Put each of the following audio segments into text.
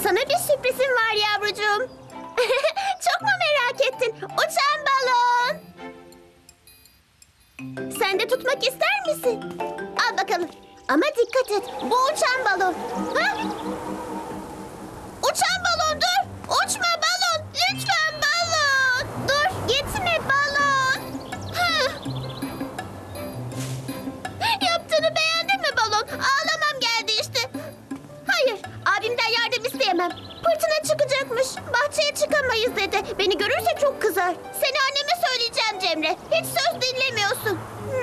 Sana bir sürprizim var yavrucuğum. Çok mu merak ettin? Uçan balon. Sen de tutmak ister misin? Al bakalım. Ama dikkat et. Bu uçan balon. Ha? Uçan balon dur. Uçma balon. Lütfen balon. Dur. Gitme balon. Hah. Yaptığını beğendin mi balon? Ağlamam geldi işte. Hayır. Abimden yardım isteyemem. Fırtına çıkacakmış. Bahçeye çıkamayız dedi. Beni görürse çok kızar. Seni anneme söyleyeceğim Cemre. Hiç söz dinlemiyorsun.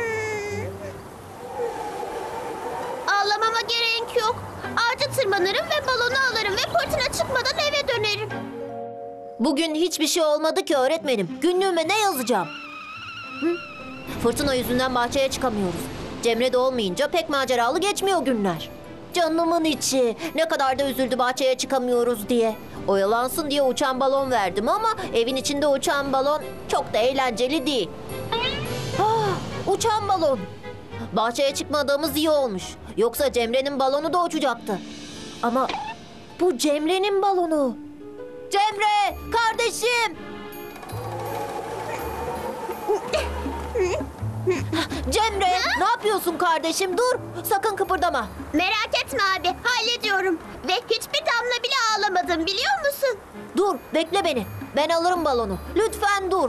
Ağlamama gerek yok. Ağaca tırmanırım ve balonu alırım ve fırtına çıkmadan eve dönerim. Bugün hiçbir şey olmadı ki öğretmenim. Günlüğüme ne yazacağım? Fırtına yüzünden bahçeye çıkamıyoruz. Cemre de olmayınca pek maceralı geçmiyor günler. Canımın içi. Ne kadar da üzüldü bahçeye çıkamıyoruz diye. Oyalansın diye uçan balon verdim ama evin içinde uçan balon çok da eğlenceli değil. Uçan balon. Bahçeye çıkmadığımız iyi olmuş. Yoksa Cemre'nin balonu da uçacaktı. Ama bu Cemre'nin balonu. Cemre, kardeşim. Cemre, ne yapıyorsun kardeşim? Dur, sakın kıpırdama. Merak etme abi, hallediyorum. Ve hiçbir damla bile ağlamadım biliyor musun? Dur, bekle beni. Ben alırım balonu. Lütfen dur.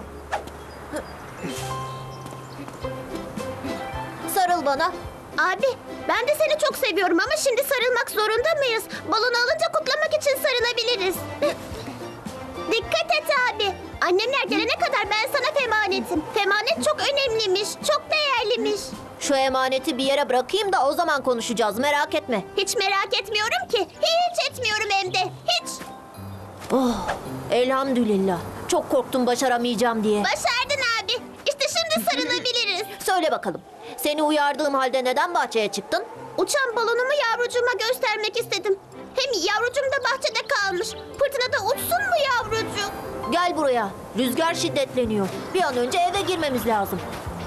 Sarıl bana. Abi, ben de seni çok seviyorum ama şimdi sarılmak zorunda mıyız? Balonu alınca kutlamak için sarılabiliriz. Dikkat et abi. Annemler gelene kadar ben sana femanetim. Femanet çok önemliymiş, çok değerliymiş. Şu emaneti bir yere bırakayım da o zaman konuşacağız. Merak etme. Hiç merak etmiyorum ki. Hiç etmiyorum hem de. Hiç. Oh, elhamdülillah. Çok korktum başaramayacağım diye. Başardın abi. İşte şimdi sarılabiliriz. Söyle bakalım. Seni uyardığım halde neden bahçeye çıktın? Uçan balonumu yavrucuğuma göstermek istedim. Hem yavrucuğum da bahçede kalmış. Fırtınada uçsun mu yavrucuk? Gel buraya. Rüzgar şiddetleniyor. Bir an önce eve girmemiz lazım.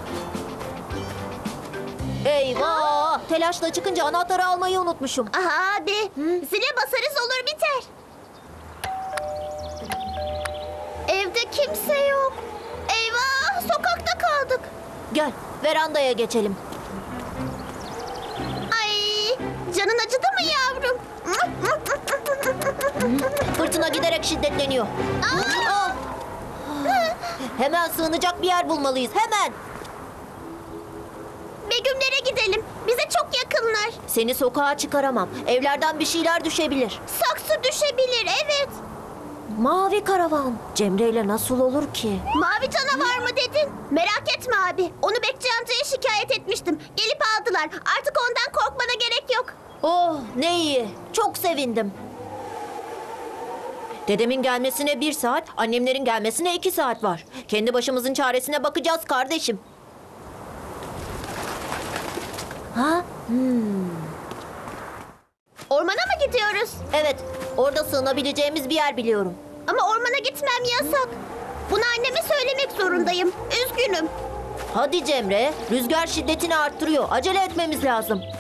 Eyvah! Telaşla çıkınca anahtarı almayı unutmuşum. Aha abi. Zile basarız olur biter. Evde kimse yok. Eyvah, sokakta kaldık. Gel, verandaya geçelim. Ay, canın acıdı mı yavrum? Fırtına giderek şiddetleniyor. Ah! Hemen sığınacak bir yer bulmalıyız. Hemen. Begümlere gidelim. Bize çok yakınlar. Seni sokağa çıkaramam. Evlerden bir şeyler düşebilir. Saksı düşebilir, evet. Mavi karavan. Cemre ile nasıl olur ki? Mavi canavar mı dedin? Merak etme abi. Onu Bekçi amcaya şikayet etmiştim. Gelip aldılar. Artık ondan korkmana gerek yok. Oh, ne iyi. Çok sevindim. Dedemin gelmesine 1 saat, annemlerin gelmesine 2 saat var. Kendi başımızın çaresine bakacağız kardeşim. Ha? Ormana mı gidiyoruz? Evet, orada sığınabileceğimiz bir yer biliyorum. Ama ormana gitmem yasak. Bunu anneme söylemek zorundayım. Üzgünüm. Hadi Cemre, rüzgar şiddetini arttırıyor. Acele etmemiz lazım.